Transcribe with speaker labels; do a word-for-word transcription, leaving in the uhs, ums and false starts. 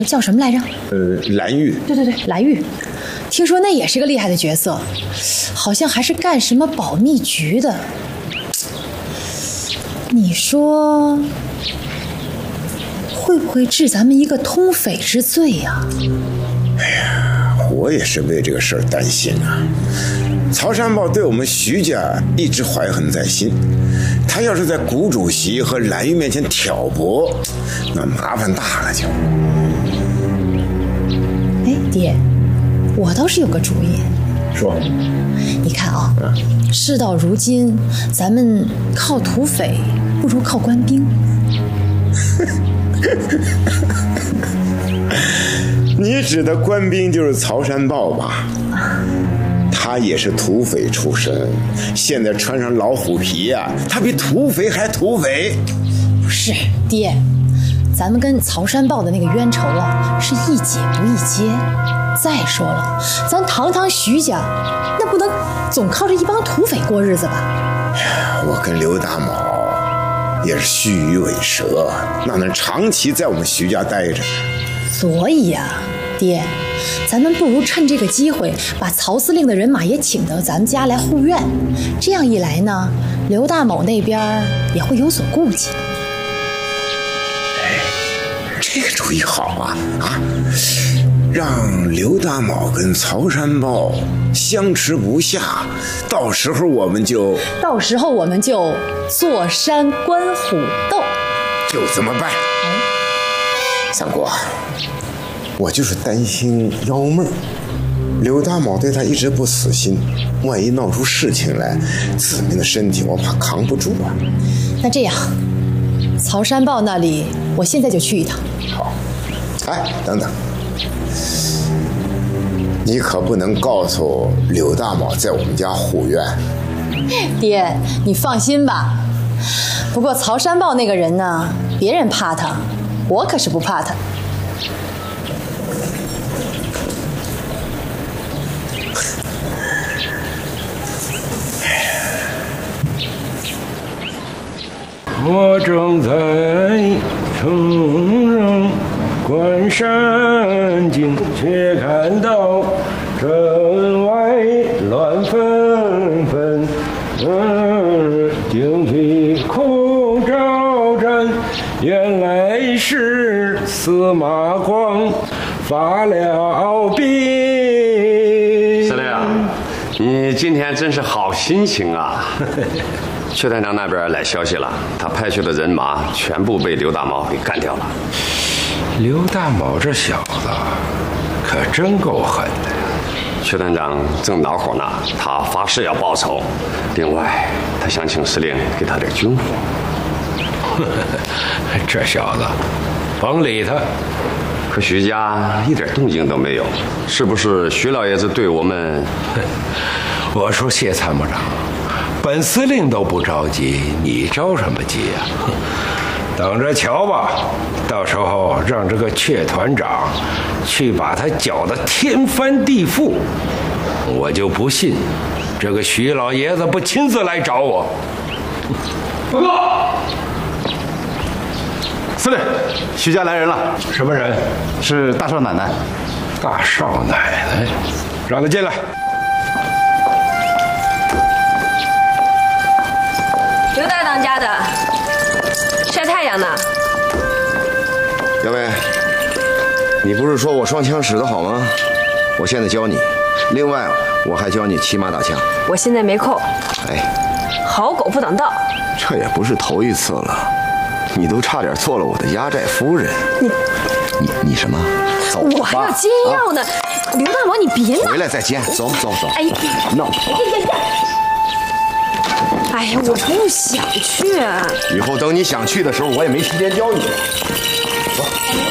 Speaker 1: 叫什么来着？
Speaker 2: 呃，蓝玉。
Speaker 1: 对对对，蓝玉。听说那也是个厉害的角色，好像还是干什么保密局的。你说会不会治咱们一个通匪之罪呀？
Speaker 2: 哎呀，我也是为这个事儿担心啊。曹山豹对我们徐家一直怀恨在心，他要是在谷主席和蓝玉面前挑拨，那麻烦大了就。
Speaker 1: 哎，爹，我倒是有个主意。
Speaker 2: 说，
Speaker 1: 你看啊，嗯、事到如今，咱们靠土匪不如靠官兵。
Speaker 2: 你指的官兵就是曹山豹吧？他也是土匪出身，现在穿上老虎皮呀、啊，他比土匪还土匪。
Speaker 1: 不是，爹，咱们跟曹山豹的那个冤仇啊，是一解不一结。再说了，咱堂堂徐家，那不能总靠着一帮土匪过日子吧？
Speaker 2: 我跟刘大卯也是须臾尾蛇，哪能长期在我们徐家待着？
Speaker 1: 所以呀、啊，爹，咱们不如趁这个机会，把曹司令的人马也请到咱们家来护院。这样一来呢，刘大卯那边也会有所顾忌。
Speaker 2: 哎，这个主意好啊啊！让刘大卯跟曹山豹相持不下，到时候我们就
Speaker 1: 到时候我们就坐山观虎斗，
Speaker 2: 就这么办。嗯、三姑，我就是担心幺妹儿，刘大卯对他一直不死心，万一闹出事情来，子民的身体我怕扛不住啊。
Speaker 1: 那这样，曹山豹那里，我现在就去一趟。
Speaker 2: 好，哎，等等。你可不能告诉柳大卯在我们家护院。
Speaker 1: 爹，你放心吧。不过曹山豹那个人呢，别人怕他，我可是不怕他。
Speaker 3: 我正在城上观山景，却看到城外乱纷纷，嗯，旌旗空招展，原来是司马光发了兵。
Speaker 4: 司令，你今天真是好心情啊！薛团长那边来消息了，他派去的人马全部被刘大卯给干掉了。
Speaker 3: 刘大卯这小子可真够狠的呀！
Speaker 4: 薛团长正恼火呢，他发誓要报仇。另外，他想请司令给他点军火。
Speaker 3: 这小子，甭理他。
Speaker 4: 可徐家一点动静都没有，是不是徐老爷子对我们？
Speaker 3: 我说谢参谋长，本司令都不着急，你着什么急呀、啊？等着瞧吧，到时候让这个阙团长去把他搅得天翻地覆，我就不信这个徐老爷子不亲自来找我。
Speaker 5: 报告，司令，徐家来人了。
Speaker 3: 什么人？
Speaker 5: 是大少奶奶。
Speaker 3: 大少奶奶，让他进来。
Speaker 6: 刘大当家的，晒太阳呢。
Speaker 7: 杨梅，你不是说我双枪使得好吗？我现在教你，另外我还教你骑马打枪。
Speaker 6: 我现在没空。
Speaker 7: 哎，
Speaker 6: 好狗不挡道。
Speaker 7: 这也不是头一次了，你都差点做了我的压寨夫人。
Speaker 6: 你，
Speaker 7: 你你什么？走吧。
Speaker 6: 我还要煎药呢。啊、刘大毛，你别闹。
Speaker 7: 回来再煎。走走走。
Speaker 6: 哎，
Speaker 7: 闹。
Speaker 6: 哎呀，我不想去。
Speaker 7: 以后等你想去的时候，我也没时间教你。走。